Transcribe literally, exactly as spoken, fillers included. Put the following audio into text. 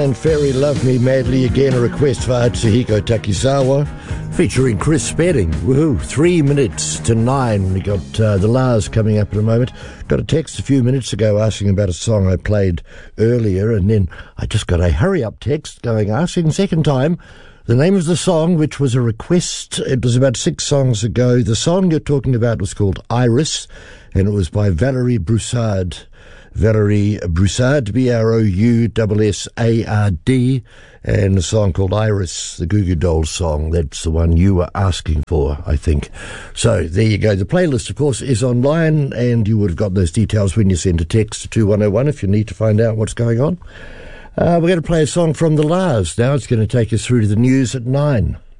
Brian Ferry, Love Me Madly. Again, a request for Atsuhiko Takizawa, featuring Chris Spedding. Woohoo, three minutes to nine. We got uh, the Lars coming up in a moment. Got a text a few minutes ago asking about a song I played earlier, and then I just got a hurry-up text going, asking second time, the name of the song, which was a request. It was about six songs ago. The song you're talking about was called Iris, and it was by Valerie Broussard. Valerie Broussard, B R O U S S A R D, and a song called Iris, the Goo Goo Dolls song. That's the one you were asking for, I think. So there you go. The playlist, of course, is online, and you would have got those details when you send a text to two one oh one if you need to find out what's going on. Uh, we're going to play a song from the Lars now. It's going to take us through to the news at nine.